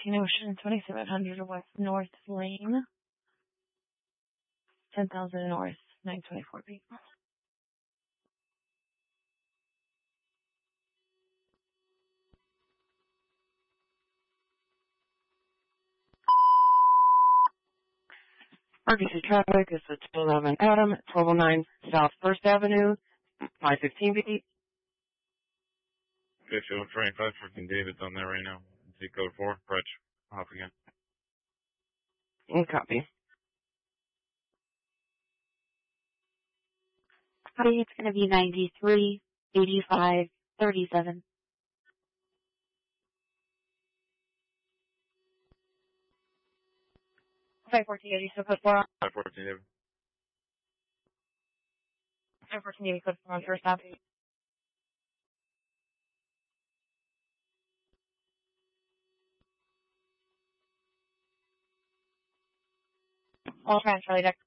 14 Ocean, 2700 West North Lane, 10,000 North, 924 B. RBC traffic is at 211 Adam, 1209 South 1st Avenue, 515 B. Okay, so Frank 514 David's on there right now. Z code 4, Bretch, off again. Copy. Hi, it's going to be 93, 85, 37. 514 David, so code 4 on. 514 David. 514 David, code 4 on First Avenue. All trans, Charlie Deck.